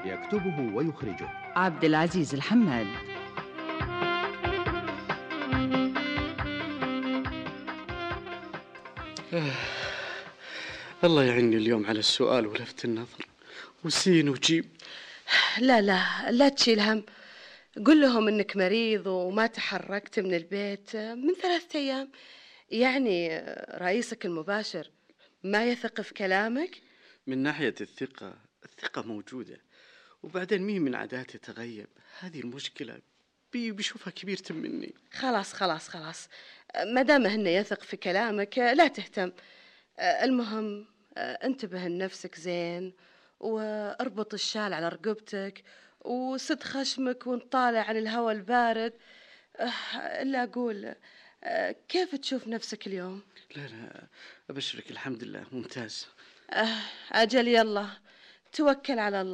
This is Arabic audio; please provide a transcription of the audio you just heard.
يكتبه ويخرجه عبد العزيز الحماد. الله يعيني اليوم على السؤال ولفت النظر وسين وجيم. لا لا لا تشيل هم. قل لهم انك مريض وما تحركت من البيت من 3 أيام. يعني رئيسك المباشر ما يثق في كلامك. من ناحية الثقة موجودة، وبعدين مين من عاداتي تغيب؟ هذه المشكلة. بيشوفها كبيرة مني. خلاص خلاص خلاص، ما دام هن يثق في كلامك لا تهتم. المهم انتبه لنفسك زين، واربط الشال على رقبتك، وسد خشمك وانت طالع عن الهواء البارد. إلا أقول كيف تشوف نفسك اليوم؟ لا أبشرك، الحمد لله ممتاز. أجل يلا توكل على الله.